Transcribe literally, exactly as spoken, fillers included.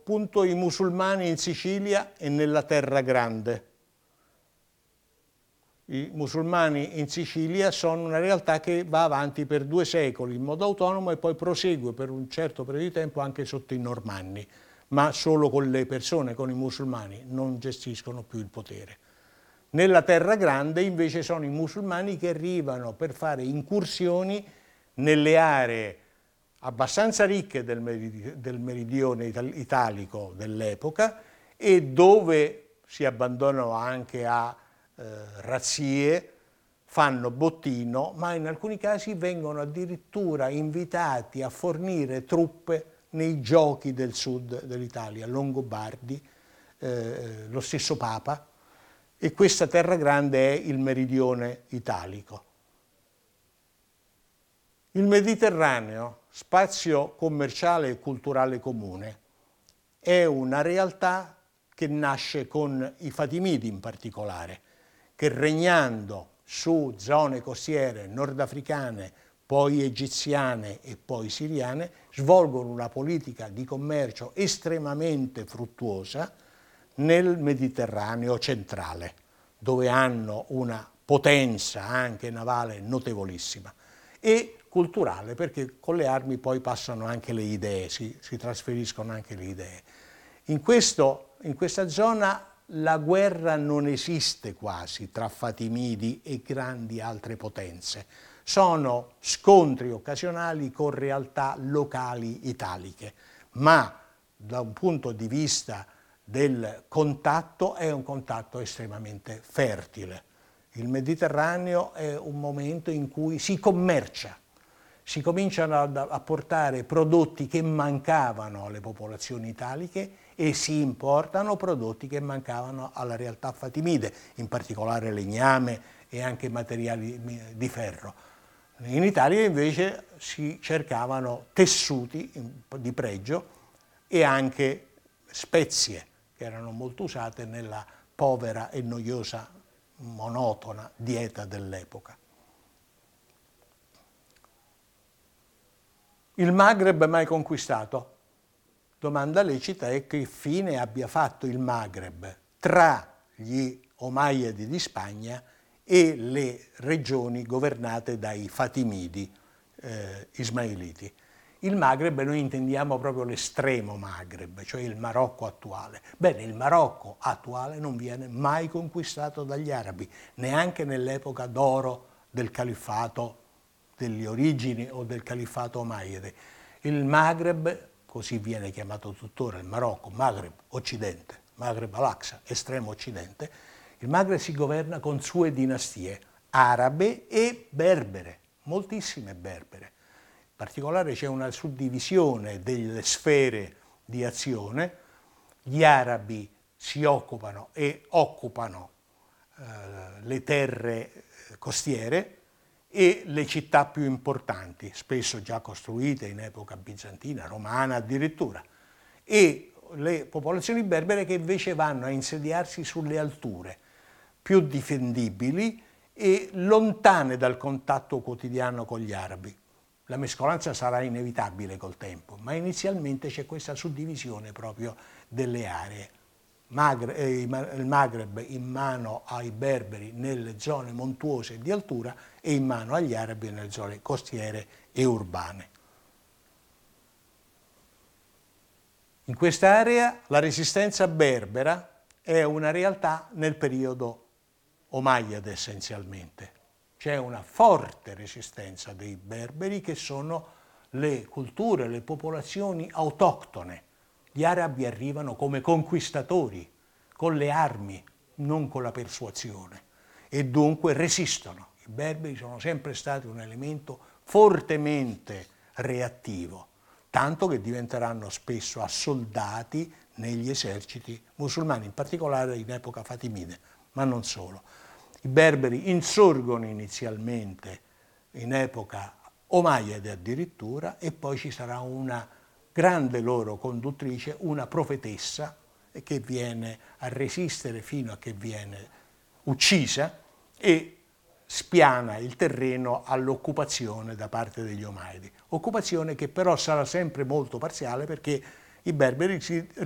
appunto i musulmani in Sicilia e nella Terra Grande. I musulmani in Sicilia sono una realtà che va avanti per due secoli in modo autonomo e poi prosegue per un certo periodo di tempo anche sotto i Normanni, ma solo con le persone, con i musulmani, non gestiscono più il potere. Nella Terra Grande invece sono i musulmani che arrivano per fare incursioni nelle aree abbastanza ricche del, merid del meridione italico dell'epoca e dove si abbandonano anche a eh, razzie, fanno bottino, ma in alcuni casi vengono addirittura invitati a fornire truppe nei giochi del sud dell'Italia, Longobardi, eh, lo stesso Papa, e questa Terra Grande è il meridione italico. Il Mediterraneo, spazio commerciale e culturale comune, è una realtà che nasce con i Fatimidi in particolare, che regnando su zone costiere nordafricane, poi egiziane e poi siriane, svolgono una politica di commercio estremamente fruttuosa nel Mediterraneo centrale, dove hanno una potenza anche navale notevolissima, e culturale, perché con le armi poi passano anche le idee, si, si trasferiscono anche le idee. In, questo, in questa zona la guerra non esiste quasi tra Fatimidi e grandi altre potenze. Sono scontri occasionali con realtà locali italiche, ma da un punto di vista del contatto è un contatto estremamente fertile. Il Mediterraneo è un momento in cui si commercia, si cominciano a portare prodotti che mancavano alle popolazioni italiche e si importano prodotti che mancavano alla realtà fatimide, in particolare legname e anche materiali di ferro. In Italia invece si cercavano tessuti di pregio e anche spezie, che erano molto usate nella povera e noiosa, monotona dieta dell'epoca. Il Maghreb mai conquistato? Domanda lecita è che fine abbia fatto il Maghreb tra gli Omayyadi di Spagna e le regioni governate dai Fatimidi eh, ismailiti. Il Maghreb noi intendiamo proprio l'estremo Maghreb, cioè il Marocco attuale. Bene, il Marocco attuale non viene mai conquistato dagli arabi, neanche nell'epoca d'oro del califfato delle origini o del califfato omayyade. Il Maghreb, così viene chiamato tuttora il Marocco, Maghreb occidente, Maghreb al-Aqsa, estremo occidente, il Maghreb si governa con sue dinastie arabe e berbere, moltissime berbere. In particolare c'è una suddivisione delle sfere di azione. Gli arabi si occupano e occupano eh, le terre costiere e le città più importanti, spesso già costruite in epoca bizantina, romana addirittura, e le popolazioni berbere che invece vanno a insediarsi sulle alture, più difendibili e lontane dal contatto quotidiano con gli arabi. La mescolanza sarà inevitabile col tempo, ma inizialmente c'è questa suddivisione proprio delle aree. Magre, eh, il Maghreb in mano ai berberi nelle zone montuose di altura e in mano agli arabi nelle zone costiere e urbane. In quest'area la resistenza berbera è una realtà nel periodo omayyade essenzialmente. C'è una forte resistenza dei berberi che sono le culture, le popolazioni autoctone. Gli arabi arrivano come conquistatori, con le armi, non con la persuasione, e dunque resistono. I berberi sono sempre stati un elemento fortemente reattivo, tanto che diventeranno spesso assoldati negli eserciti musulmani, in particolare in epoca fatimide, ma non solo. I berberi insorgono inizialmente in epoca omayyade addirittura e poi ci sarà una grande loro conduttrice, una profetessa che viene a resistere fino a che viene uccisa e spiana il terreno all'occupazione da parte degli Omayyadi. Occupazione che però sarà sempre molto parziale perché i berberi si